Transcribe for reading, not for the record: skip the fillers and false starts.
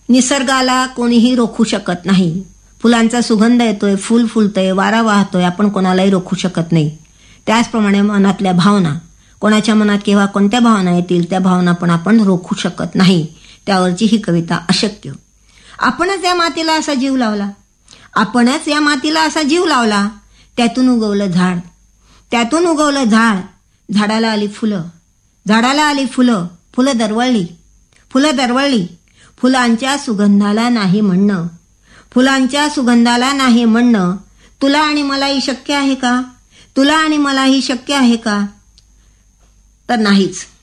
निसर्गाला कोणीही रोखू शकत नाही. फुलांचा सुगंध येतोय, फूल फुलतंय, वारा वाहतोय, आपण कोणालाही रोखू शकत नाही. त्याचप्रमाणे मनातल्या भावना, कोणाच्या मनात केव्हा कोणत्या भावना येतील त्या भावना पण आपण रोखू शकत नाही. त्यावरची ही कविता अशक्य. आपणच या मातीला असा जीव लावला, आपणच या मातीला असा जीव लावला. त्यातून उगवलं झाड, त्यातून उगवलं झाड. झाडाला आली फुलं, झाडाला आली फुलं. फुलं दरवळली, फुलं दरवळली. फुलांच्या सुगंधाला नाही म्हणणं, फुलांच्या सुगंधाला नाही म्हणणं. तुला आणि मलाही शक्य आहे का? तुला आणि मलाही शक्य आहे का? तर नाहीच.